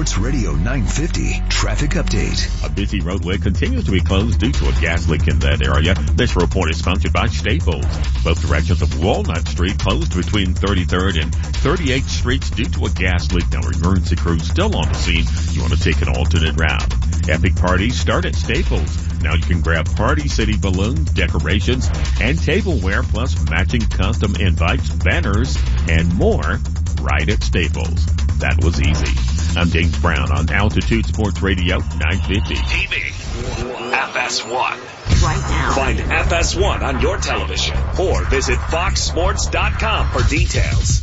Sports Radio 950 traffic update. A busy roadway continues to be closed due to a gas leak in that area. This report is sponsored by Staples. Both directions of Walnut Street closed between 33rd and 38th Streets due to a gas leak. Now, emergency crews still on the scene. You want to take an alternate route. Epic parties start at Staples. Now you can grab Party City balloons, decorations, and tableware, plus matching custom invites, banners, and more right at Staples. That was easy. I'm James Brown on Altitude Sports Radio 950. TV, FS1. Right now. Find FS1 on your television or visit foxsports.com for details.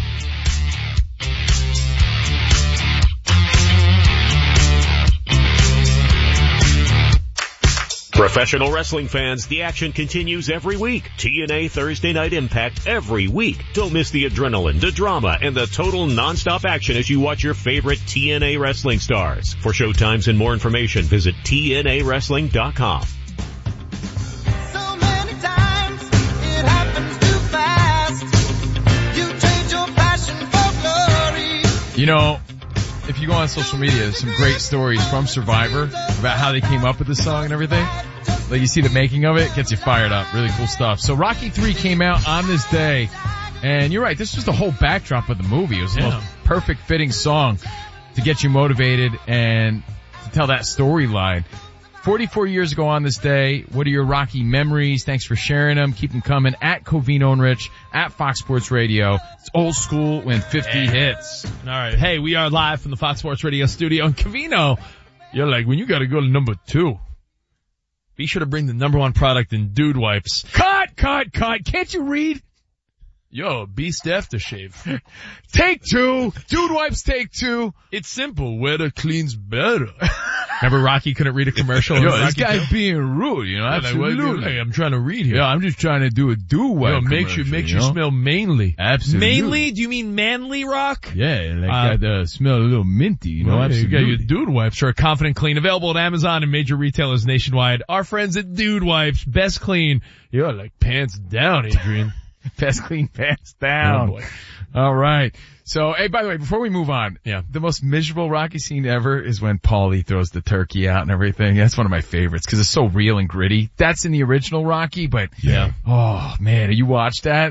Professional wrestling fans, the action continues every week. TNA Thursday Night Impact every week. Don't miss the adrenaline, the drama, and the total nonstop action as you watch your favorite TNA wrestling stars. For showtimes and more information, visit TNAWrestling.com. So many times it happens too fast. You change your passion for glory. You know, if you go on social media, there's some great stories from Survivor about how they came up with the song and everything. Like, you see the making of it, gets you fired up. Really cool stuff. So Rocky 3 came out on this day, and you're right, this was the whole backdrop of the movie. It was the most perfect fitting song to get you motivated and to tell that storyline. 44 years ago on this day, what are your Rocky memories? Thanks for sharing them. Keep them coming at Covino and Rich, at Fox Sports Radio. It's old school when 50 hits. All right. Hey, we are live from the Fox Sports Radio studio. And Covino, you're like, when you got to go to number 2, be sure to bring the number 1 product in Dude Wipes. Cut. Can't you read? Yo, Beast Aftershave. Take 2. Dude Wipes take 2. It's simple. Wetter cleans better. Remember Rocky couldn't read a commercial? Yo, this guy's being rude, you know, absolutely. Hey, I'm trying to read here. Yeah, I'm just trying to do a do-wipe. Makes you smell manly. Absolutely. Mainly? Do you mean manly, Rock? Yeah, like that smell a little minty, you know, absolutely. You got your Dude Wipes are confident clean, available at Amazon and major retailers nationwide. Our friends at Dude Wipes, best clean. You're like pants down, Adrian. Best clean pants down. Oh boy. All right. So, hey, by the way, before we move on, the most miserable Rocky scene ever is when Paulie throws the turkey out and everything. That's one of my favorites because it's so real and gritty. That's in the original Rocky, but oh man, you watched that?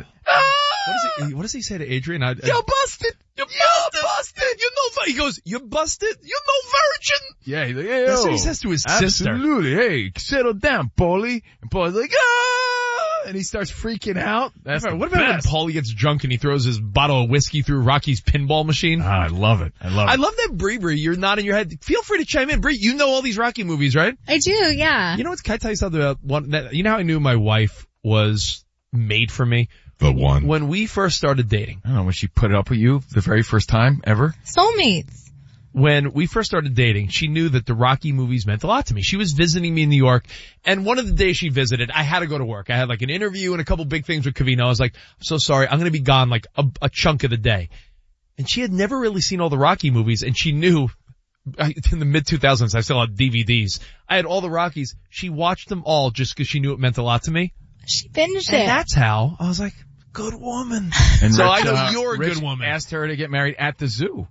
What does he say to Adrian? You're busted. You're busted. He goes, you're busted. You're no virgin. Yeah, he's like, hey, that's what he says to his sister. Absolutely. Hey, settle down, Paulie. And Paulie's like, and he starts freaking out. What about when Paulie gets drunk and he throws his bottle of whiskey through Rocky's pinball machine? I love it. I love that, Bree, you're nodding your head. Feel free to chime in. Bree, you know all these Rocky movies, right? I do, yeah. You know what? Can I tell you something about one? You know how I knew my wife was made for me? The one. When we first started dating. I don't know, when she put it up with you the very first time ever? Soulmates. When we first started dating, she knew that the Rocky movies meant a lot to me. She was visiting me in New York, and one of the days she visited, I had to go to work. I had like an interview and a couple big things with Covino. I was like, I'm so sorry, I'm gonna be gone like a chunk of the day. And she had never really seen all the Rocky movies, and she knew, in the mid-2000s, I still had DVDs. I had all the Rockies. She watched them all just because she knew it meant a lot to me. She binged it. And that's how I was like, good woman. And so Rich, I know you're a Rich good woman. Asked her to get married at the zoo.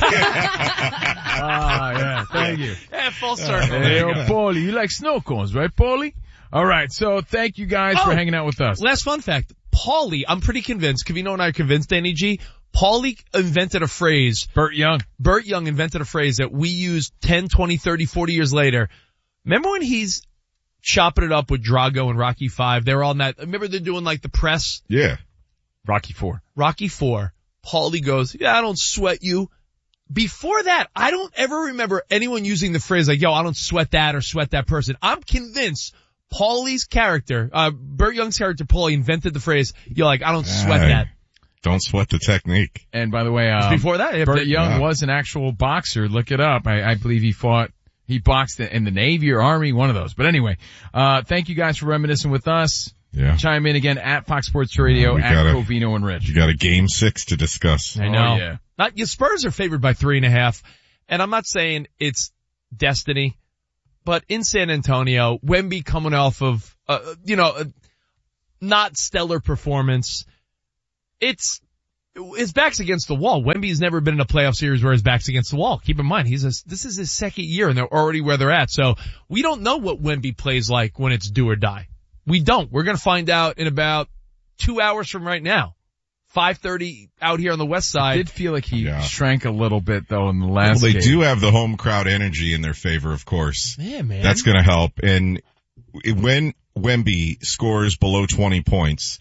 Yeah, thank you. Yeah, full circle. Hey, Paulie, you like snow cones, right, Paulie? All right, so thank you guys for hanging out with us. Last fun fact, Paulie, I'm pretty convinced, Covino and I are convinced, Danny G, Paulie invented a phrase. Burt Young invented a phrase that we use 10, 20, 30, 40 years later. Remember when he's chopping it up with Drago and Rocky 5? They were on that. Remember they're doing like the press? Yeah. Rocky 4. Paulie goes, yeah, I don't sweat you. Before that, I don't ever remember anyone using the phrase like, yo, I don't sweat that or sweat that person. I'm convinced Paulie's character, Burt Young's character, Paulie, invented the phrase, yo, like, I don't sweat that. Don't sweat the technique. And by the way, before that, Burt Young was an actual boxer. Look it up. I believe he boxed in the Navy or Army, one of those. But anyway, thank you guys for reminiscing with us. Yeah. Chime in again at Fox Sports Radio, at Covino and Rich. You got a game 6 to discuss. I know. Oh, yeah. Your Spurs are favored by 3.5. And I'm not saying it's destiny, but in San Antonio, Wemby coming off of, not stellar performance. his back's against the wall. Wemby's never been in a playoff series where his back's against the wall. Keep in mind, this is his second year and they're already where they're at. So we don't know what Wemby plays like when it's do or die. We don't. We're going to find out in about 2 hours from right now. 5:30 out here on the west side. I did feel like he shrank a little bit though in the last Well, they game. do have the home crowd energy in their favor, of course. Yeah, man. That's going to help. And when Wemby scores below 20 points,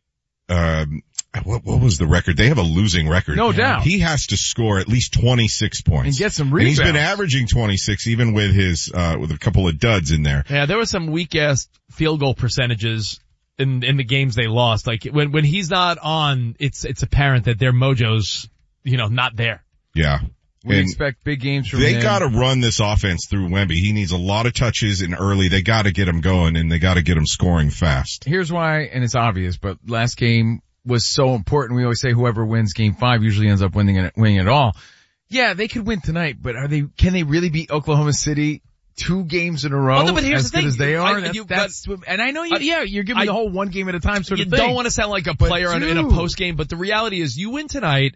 what was the record? They have a losing record. No doubt. He has to score at least 26 points. And get some And rebounds. he's been averaging 26 even with his, with a couple of duds in there. Yeah, there was some weak ass field goal percentages in the games they lost. Like when he's not on, it's apparent that their mojo's, not there. Yeah. We And expect big games from they him. gotta run this offense through Wemby. He needs a lot of touches in early. They gotta get him going and they gotta get him scoring fast. Here's why, and it's obvious, but last game was so important. We always say whoever wins game 5 usually ends up winning it all. Yeah, they could win tonight, but can they really beat Oklahoma City 2 games in a row Well, no, but here's as the good thing. as they are? And I know you're giving me the whole one game at a time sort of You thing. don't want to sound like a player in a dude. post game, but the reality is you win tonight,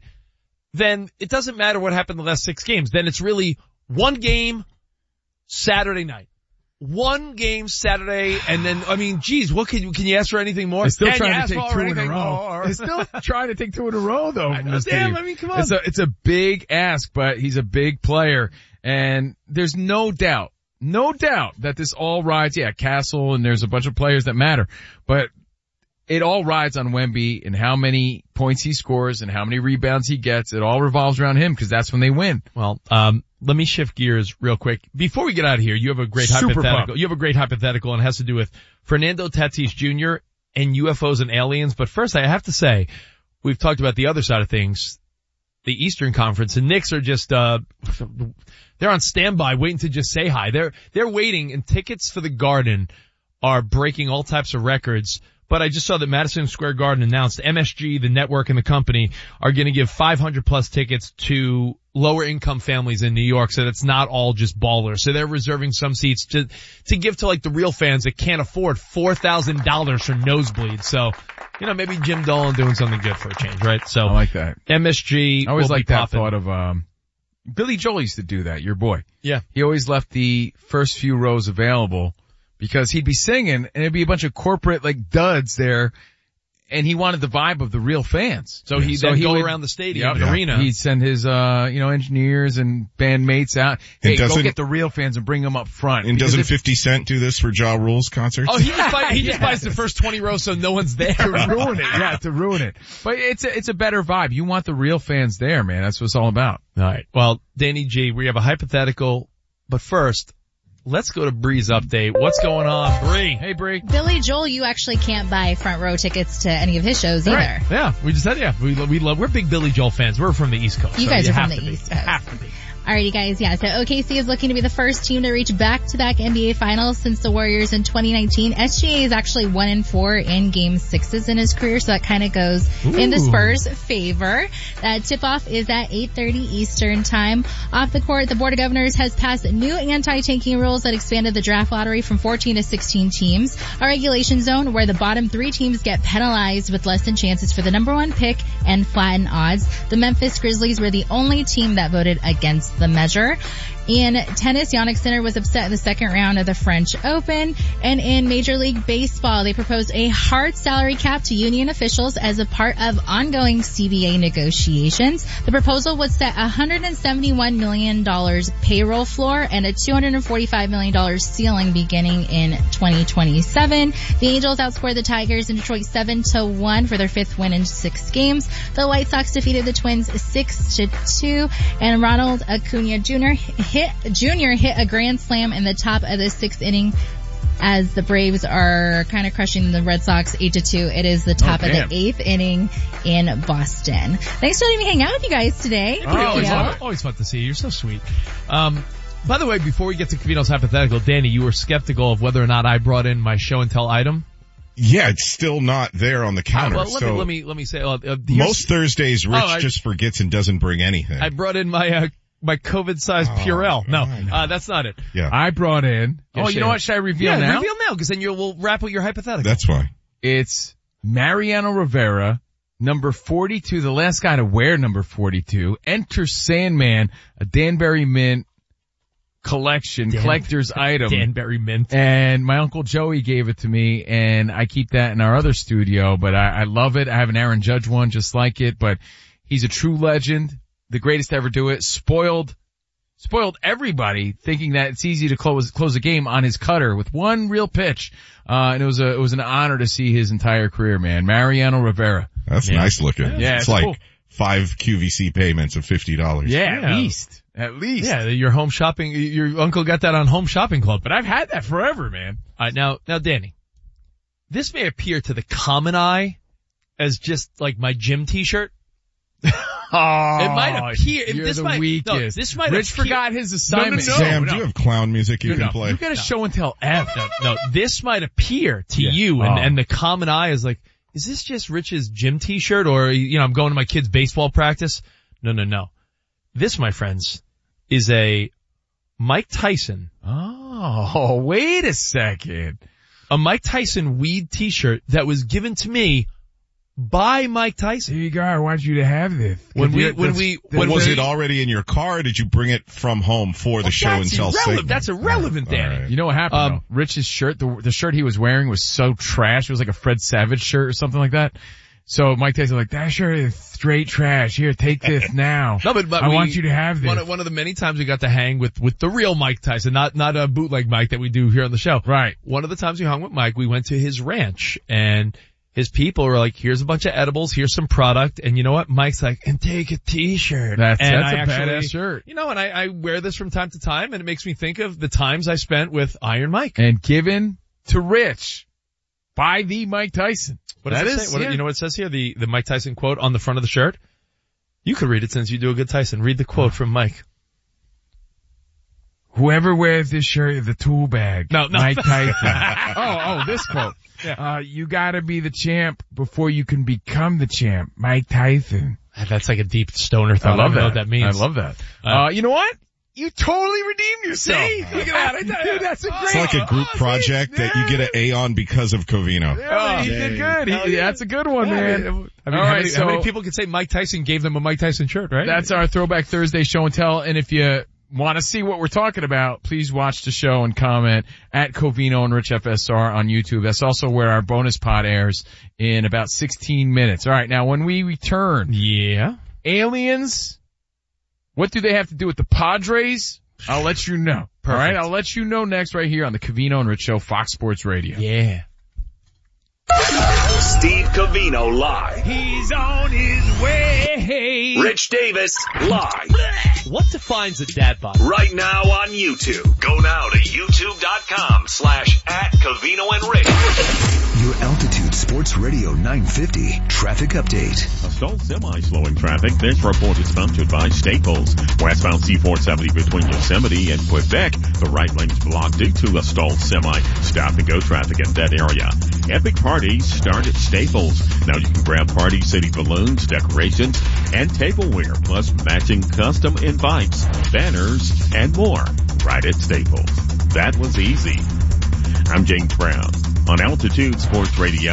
then it doesn't matter what happened the last 6 games. Then it's really one game Saturday night. One game Saturday, and then, geez, what can you ask for anything more? They're still Can you trying ask to take for 2 in a anything row. more? They're still trying to take 2 in a row though. I from this understand. team. Come on. It's a big ask, but he's a big player, and there's no doubt that this all rides, Castle, and there's a bunch of players that matter, but it all rides on Wemby and how many points he scores and how many rebounds he gets. It all revolves around him because that's when they win. Well, let me shift gears real quick. Before we get out of here, you have a great Super hypothetical. pumped. You have a great hypothetical and it has to do with Fernando Tatis Jr. and UFOs and aliens. But first I have to say, we've talked about the other side of things, the Eastern Conference, and Knicks are just, they're on standby waiting to just say hi. They're waiting, and tickets for the Garden are breaking all types of records. But I just saw that Madison Square Garden announced MSG, the network and the company are going to give 500 plus tickets to lower income families in New York. So that's not all just ballers. So they're reserving some seats to give to like the real fans that can't afford $4,000 for nosebleeds. So, maybe Jim Dolan doing something good for a change, right? So I like that. MSG. I always will like be that popping. thought of, Billy Joel used to do that, your boy. Yeah. He always left the first few rows available because he'd be singing and there'd be a bunch of corporate like duds there and he wanted the vibe of the real fans. So he'd then go would- around the stadium Yep. and arena. He'd send his, engineers and bandmates out. Hey, go doesn't- get the real fans and bring them up front. And Because doesn't if- 50 Cent do this for Ja Rule's concerts? Oh, he just buys the first 20 rows so no one's there. to ruin it. But it's a better vibe. You want the real fans there, man. That's what it's all about. All right. Well, Danny G, we have a hypothetical, but first, let's go to Bree's update. What's going on, Bree? Hey, Bree. Billy Joel, you actually can't buy front row tickets to any of his shows either. Right. Yeah, we just said, we're big Billy Joel fans. We're from the East Coast. You so guys you are from have the to be. East Coast. Have to be. Alrighty guys, so OKC is looking to be the first team to reach back-to-back NBA finals since the Warriors in 2019. SGA is actually 1-4 in game 6s in his career, so that kind of goes in the Spurs' favor. Tip-off is at 8:30 Eastern time. Off the court, the Board of Governors has passed new anti-tanking rules that expanded the draft lottery from 14 to 16 teams. A regulation zone where the bottom 3 teams get penalized with less than chances for the number 1 pick and flatten odds. The Memphis Grizzlies were the only team that voted against the measure. In tennis, Jannik Sinner was upset in the second round of the French Open. And in Major League Baseball, they proposed a hard salary cap to union officials as a part of ongoing CBA negotiations. The proposal would set a $171 million payroll floor and a $245 million ceiling beginning in 2027. The Angels outscored the Tigers in Detroit 7-1 for their 5th win in 6 games. The White Sox defeated the Twins 6-2, and Ronald Acuna Jr. hit a grand slam in the top of the 6th inning as the Braves are kind of crushing the Red Sox 8-2. It is the top of the 8th inning in Boston. Thanks for letting me hang out with you guys today. Always fun to see you. You're so sweet. By the way, before we get to Covino's hypothetical, Danny, you were skeptical of whether or not I brought in my show and tell item. Yeah, it's still not there on the counter. Well, so let me say, most Thursdays, Rich just forgets and doesn't bring anything. I brought in my COVID-sized Purell. No, that's not it. Yeah, I brought in. Yeah, you know what? Should I reveal now? Reveal now, because then we'll wrap with your hypothetical. That's why. It's Mariano Rivera number 42, the last guy to wear number 42, Enter Sandman, a Danbury Mint collector's item. Danbury Mint. And my Uncle Joey gave it to me, and I keep that in our other studio, but I love it. I have an Aaron Judge one just like it, but he's a true legend, the greatest to ever do it. Spoiled everybody thinking that it's easy to close a game on his cutter with one real pitch. And it was an honor to see his entire career, man. Mariano Rivera. That's nice looking. Yeah, it's like cool. 5 QVC payments of $50. Yeah, at least. Yeah, your home shopping, your uncle got that on Home Shopping Club. But I've had that forever, man. Alright, now Danny, this may appear to the common eye as just like my gym t-shirt. Oh, it might appear. You're this the might, weakest. No, this might Rich appear, forgot his assignment. No. Sam, do you have clown music you can play? You got a show and tell F. No, this might appear to you and the common eye is like, is this just Rich's gym t-shirt or, I'm going to my kid's baseball practice? No. This, my friends, is a Mike Tyson. Oh, wait a second. A Mike Tyson weed t-shirt that was given to me by Mike Tyson. Here you go. I want you to have this. When was it already in your car or did you bring it from home for the show and tell segment? That's irrelevant, Danny. Right. You know what happened though? Rich's shirt, the shirt he was wearing was so trash. It was like a Fred Savage shirt or something like that. So Mike Tyson was like, that shirt is straight trash. Here, take this now. No, but I want you to have this. One of the many times we got to hang with the real Mike Tyson, not a bootleg Mike that we do here on the show. Right. One of the times we hung with Mike, we went to his ranch and his people were like, here's a bunch of edibles, here's some product, and you know what? Mike's like, and take a t-shirt. That's a actually, badass shirt. And I wear this from time to time and it makes me think of the times I spent with Iron Mike. And given to Rich by the Mike Tyson. What does it say? You know what it says here? The Mike Tyson quote on the front of the shirt? You could read it since you do a good Tyson. Read the quote from Mike. Whoever wears this shirt is a tool bag. No. Mike Tyson. this quote. Yeah. You gotta be the champ before you can become the champ. Mike Tyson. That's like a deep stoner thought. I love that. Know what that means. I love that. You know what? You totally redeemed yourself. See? Look at that. Dude, that's a great. It's like a group project that you get an A on because of Covino. He did good. That's a good one, man. How many people could say Mike Tyson gave them a Mike Tyson shirt, right? That's our Throwback Thursday show and tell. And if you want to see what we're talking about, please watch the show and comment at Covino and Rich FSR on YouTube. That's also where our bonus pod airs in about 16 minutes. All right, now when we return, aliens, what do they have to do with the Padres? I'll let you know. Perfect. All right, I'll let you know next right here on the Covino and Rich Show, Fox Sports Radio. Yeah. Steve Covino live. He's on his way. Rich Davis live. What defines a dad bod? Right now on YouTube. Go now to youtube.com/@Covino and Rich. Your Altitude Sports Radio 950 traffic update. A stalled semi slowing traffic. This report is sponsored by Staples. Westbound C-470 between Yosemite and Quebec. The right lane's blocked due to a stalled semi. Stop and go traffic in that area. Epic parties start at Staples. Now you can grab Party City balloons, decorations, and tableware, plus matching custom invites, banners, and more. Right at Staples. That was easy. I'm James Brown on Altitude Sports Radio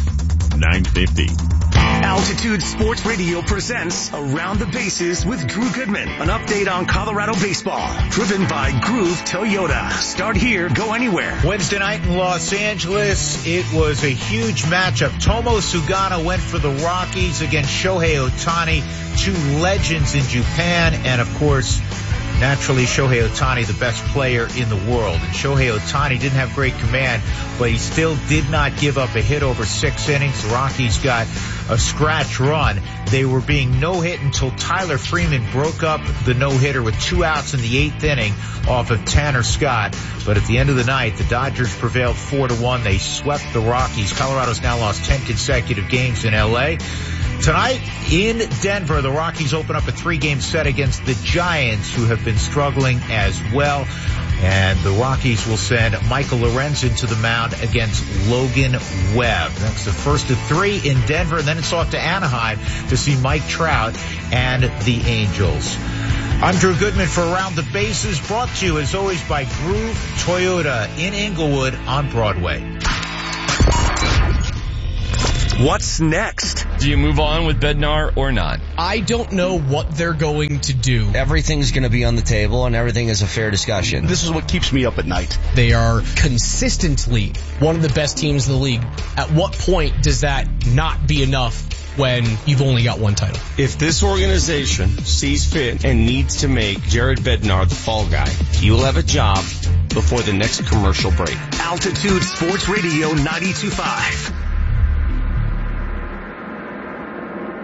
950. Altitude Sports Radio presents Around the Bases with Drew Goodman. An update on Colorado baseball. Driven by Groove Toyota. Start here, go anywhere. Wednesday night in Los Angeles, it was a huge matchup. Tomo Sugano went for the Rockies against Shohei Ohtani, two legends in Japan, and of course, naturally, Shohei Ohtani, the best player in the world. And Shohei Ohtani didn't have great command, but he still did not give up a hit over 6 innings. The Rockies got a scratch run. They were being no-hit until Tyler Freeman broke up the no-hitter with 2 outs in the 8th inning off of Tanner Scott. But at the end of the night, the Dodgers prevailed 4-1. They swept the Rockies. Colorado's now lost 10 consecutive games in L.A. Tonight in Denver, the Rockies open up a 3-game set against the Giants, who have been struggling as well. And the Rockies will send Michael Lorenzen to the mound against Logan Webb. That's the first of 3 in Denver, and then it's off to Anaheim to see Mike Trout and the Angels. I'm Drew Goodman for Around the Bases, brought to you as always by Groove Toyota in Inglewood on Broadway. What's next? Do you move on with Bednar or not? I don't know what they're going to do. Everything's going to be on the table and everything is a fair discussion. This is what keeps me up at night. They are consistently one of the best teams in the league. At what point does that not be enough when you've only got one title? If this organization sees fit and needs to make Jared Bednar the fall guy, he will have a job before the next commercial break. Altitude Sports Radio 92.5.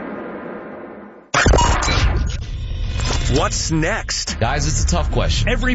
What's next? Guys, it's a tough question. Every